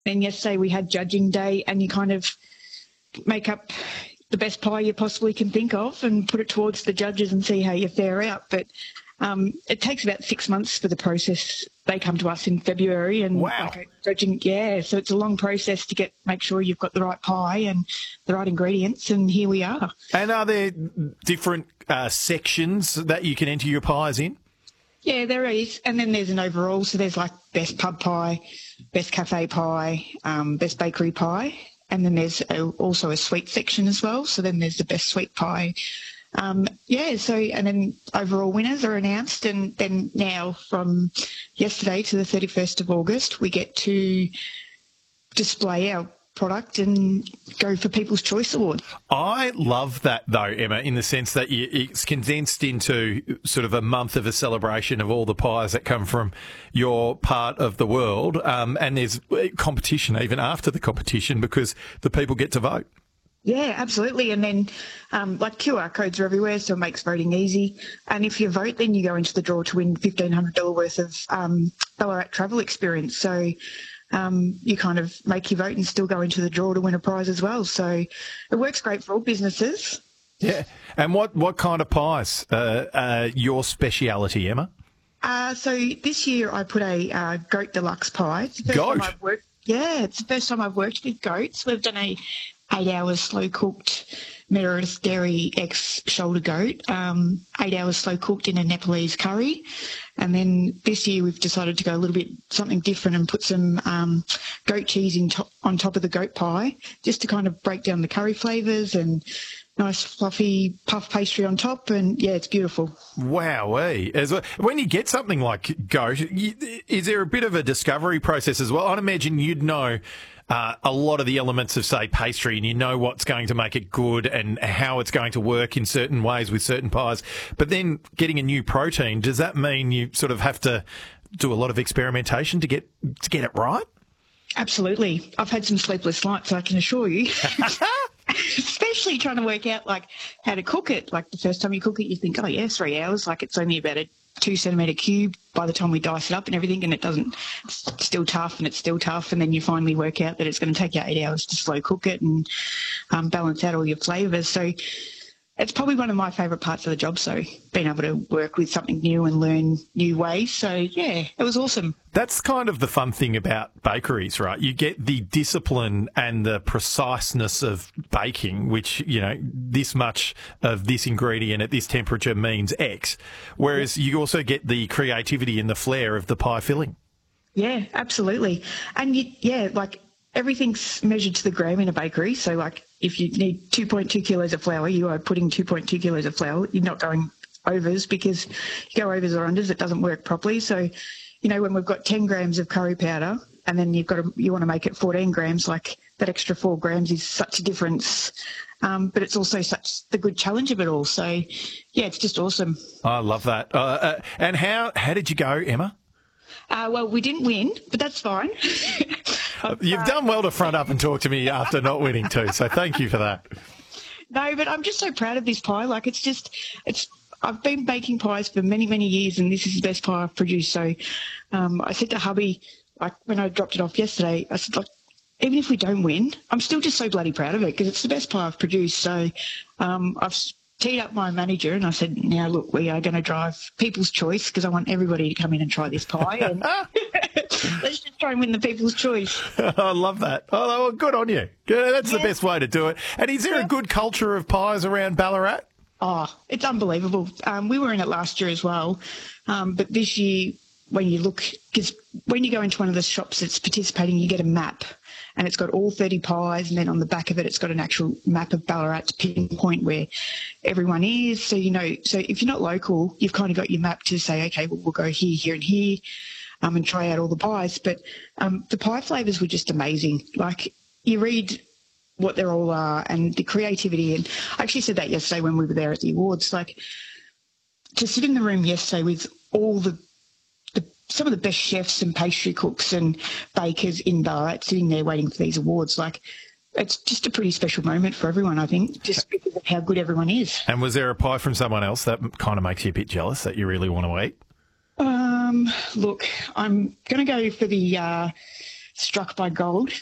Then yesterday we had judging day, and you kind of make up the best pie you possibly can think of and put it towards the judges and see how you fare out. But it takes about 6 months for the process. They come to us in February, and wow, judging, so it's a long process to make sure you've got the right pie and the right ingredients, and here we are. And are there different sections that you can enter your pies in? Yeah, there is. And then there's an overall. So there's like best pub pie, best cafe pie, best bakery pie. And then there's also a sweet section as well. So then there's the best sweet pie. And then overall winners are announced. And then now from yesterday to the 31st of August, we get to display our product and go for People's Choice Award. I love that, though, Emma, in the sense that it's condensed into sort of a month of a celebration of all the pies that come from your part of the world, and there's competition even after the competition because the people get to vote. Yeah, absolutely. And then QR codes are everywhere, so it makes voting easy. And if you vote, then you go into the draw to win $1,500 worth of Ballarat travel experience. So you kind of make your vote and still go into the draw to win a prize as well. So it works great for all businesses. Yeah. And what kind of pies are your speciality, Emma? So this year I put a goat deluxe pie. It's the first time I've worked. Yeah, it's the first time I've worked with goats. We've done a 8 hours slow cooked Meredith Dairy X shoulder goat, 8 hours slow cooked in a Nepalese curry. And then this year we've decided to go a little bit something different and put some goat cheese on top of the goat pie, just to kind of break down the curry flavours, and nice fluffy puff pastry on top. And yeah, it's beautiful. Wowee. When you get something like goat, is there a bit of a discovery process as well? I'd imagine you'd know a lot of the elements of, say, pastry, and you know what's going to make it good and how it's going to work in certain ways with certain pies. But then getting a new protein, does that mean you sort of have to do a lot of experimentation to get it right? Absolutely. I've had some sleepless nights, I can assure you. Especially trying to work out how to cook it. Like the first time you cook it, you think, 3 hours. Like it's only about a 2 centimetre cube by the time we dice it up and everything, and it's still tough, and then you finally work out that it's going to take you 8 hours to slow cook it and balance out all your flavours. So it's probably one of my favourite parts of the job, so being able to work with something new and learn new ways. So, yeah, it was awesome. That's kind of the fun thing about bakeries, right? You get the discipline and the preciseness of baking, which, this much of this ingredient at this temperature means X, whereas you also get the creativity and the flair of the pie filling. Yeah, absolutely. And, everything's measured to the gram in a bakery. So, if you need 2.2 kilos of flour, you are putting 2.2 kilos of flour. You're not going overs, because you go overs or unders, it doesn't work properly. So, when we've got 10 grams of curry powder and then you want to make it 14 grams, that extra 4 grams is such a difference. But it's also such the good challenge of it all. So, yeah, it's just awesome. I love that. And how did you go, Emma? Well, we didn't win, but that's fine. You've done well to front up and talk to me after not winning too, so thank you for that. No, but I'm just so proud of this pie. I've been baking pies for many, many years, and this is the best pie I've produced. So I said to hubby, when I dropped it off yesterday, I said, even if we don't win, I'm still just so bloody proud of it because it's the best pie I've produced. So I've teed up my manager and I said, now, look, we are going to drive People's Choice because I want everybody to come in and try this pie. And let's just try and win the People's Choice. I love that. Oh, well, good on you. That's the best way to do it. And is there a good culture of pies around Ballarat? Oh, it's unbelievable. We were in it last year as well. But this year, when you look, because when you go into one of the shops that's participating, you get a map. And it's got all 30 pies, and then on the back of it, it's got an actual map of Ballarat to pinpoint where everyone is. So, so if you're not local, you've kind of got your map to say, okay, well, we'll go here, here and here and try out all the pies. But the pie flavours were just amazing. You read what they all are and the creativity. And I actually said that yesterday when we were there at the awards, to sit in the room yesterday with all some of the best chefs and pastry cooks and bakers in Ballarat sitting there waiting for these awards. It's just a pretty special moment for everyone, I think, just because of how good everyone is. And was there a pie from someone else that kind of makes you a bit jealous that you really want to eat? Look, I'm going to go for the struck by gold.